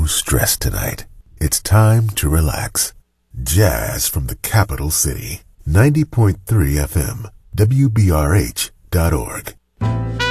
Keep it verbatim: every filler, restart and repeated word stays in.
no stress tonight. It's time to relax. Jazz from the capital city. ninety point three F M, W B R H dot org.